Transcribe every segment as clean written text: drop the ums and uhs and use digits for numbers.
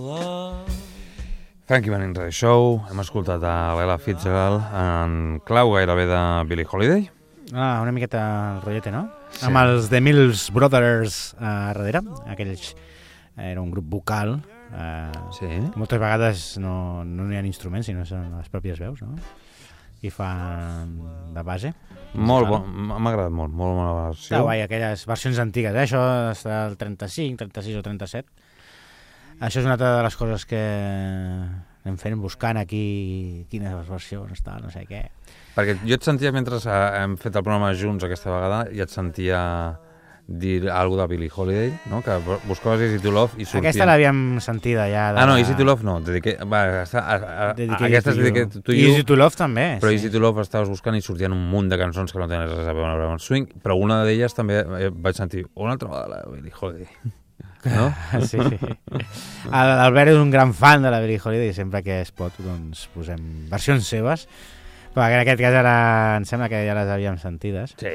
Frankie Manning Radio Show. Hem escoltat a l'Ella Fitzgerald en clau gairebé de Billie Holiday. Una miqueta el rotllete, no? Sí. Amb els The Mills Brothers a darrere. Aquells... Era un grup vocal. Sí. Moltes vegades no hi ha instruments, sinó són les pròpies veus, no? I fan de base. Molt bon, m'ha agradat molt la versió. Està guai, aquelles versions antigues, Això està el 35, 36 o 37. Això és una altra de les coses que anem fent, buscant aquí quines versions està, no sé què. Perquè jo et sentia, mentre hem fet el programa junts aquesta vegada, i et sentia dir alguna de Billie Holiday, no? Que buscaves Easy to Love i sortien... Aquesta l'havíem sentida ja. No, Easy to Love no. Aquesta és Dedicated to You. Easy to Love també. Però sí. Easy to Love estaves buscant i sortien un munt de cançons que no tenen res a veure amb el swing, però una d'elles també vaig sentir una altra vegada de Billie Holiday. No? Sí. L'Albert és un gran fan de la Billie Holiday i sempre que es pot doncs, posem versions seves, però en aquest cas ara em sembla que ja les havíem sentides. Sí.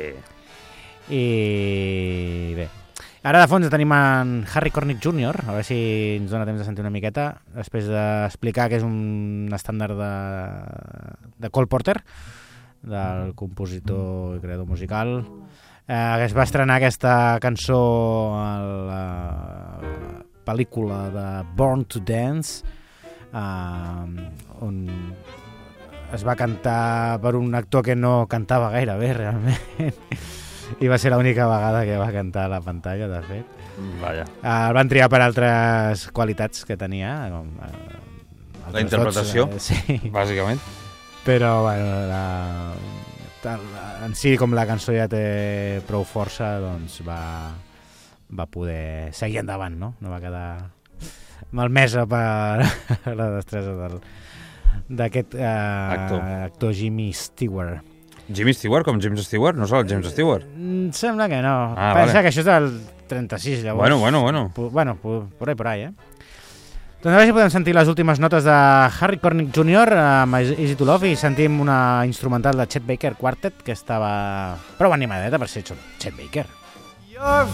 I bé, ara de fons tenim en Harry Connick Jr., a veure si ens dona temps de sentir una miqueta, després d'explicar que és un estàndard de Cole Porter, del compositor i creador musical, que es va estrenar aquesta cançó a la pel·lícula de Born to Dance, on es va cantar per un actor que no cantava gaire bé realment, i va ser l'única vegada que va cantar a la pantalla, de fet. Vaja. El van triar per altres qualitats que tenia, com la interpretació, sí. Bàsicament. Però bueno, en si com la cançó ja té prou força, doncs va poder seguir endavant, no? No va quedar malmesa per la destresa d'aquest actor Jimmy Stewart. Jimmy Stewart com James Stewart? No és el James Stewart? Sembla que no. Pensa vale. Que això és del 36, llavors. Bueno. Por ahí, Doncs a veure si podem sentir les últimes notes de Harry Connick Jr. amb Easy to Love i sentim una instrumental de Chet Baker Quartet que estava prou animadeta per ser Chet Baker. Your